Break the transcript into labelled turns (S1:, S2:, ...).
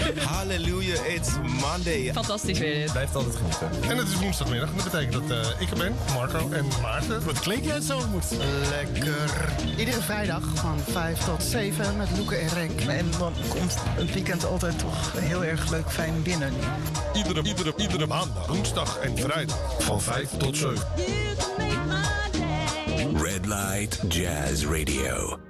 S1: Hallelujah, it's Monday.
S2: Fantastisch weer dit.
S1: Blijft altijd genieten.
S3: En het is woensdagmiddag. En dat betekent dat ik er ben, Marco en Maarten. Wat klink jij zo moet? Lekker.
S4: Iedere vrijdag van 5 tot 7 met Loeke en Renk.
S5: En dan komt het weekend altijd toch heel erg leuk fijn binnen.
S3: Iedere maandag, woensdag en vrijdag van 5 tot 7.
S6: Red Light Jazz Radio.